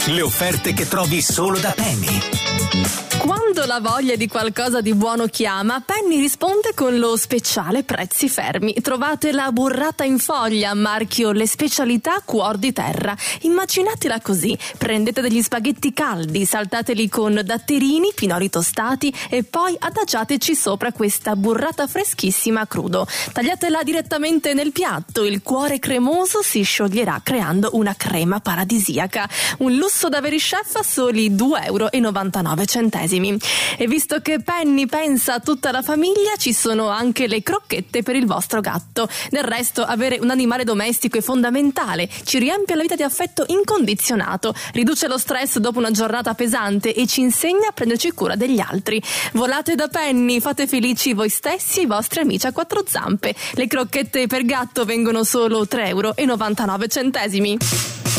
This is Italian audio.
Le offerte che trovi solo da Penny. Quando la voglia di qualcosa di buono chiama, Penny risponde con lo speciale prezzi fermi. Trovate la burrata in foglia, marchio Le Specialità Cuor di Terra. Immaginatela così: prendete degli spaghetti caldi, saltateli con datterini, pinoli tostati e poi adagiateci sopra questa burrata freschissima a crudo. Tagliatela direttamente nel piatto, il cuore cremoso si scioglierà creando una crema paradisiaca. Un lusso da veri chef a soli 2,99 €. E visto che Penny pensa a tutta la famiglia, ci sono anche le crocchette per il vostro gatto. Del resto, avere un animale domestico è fondamentale, ci riempie la vita di affetto incondizionato, riduce lo stress dopo una giornata pesante e ci insegna a prenderci cura degli altri. Volate da Penny, fate felici voi stessi e i vostri amici a quattro zampe. Le crocchette per gatto vengono solo 3,99 €.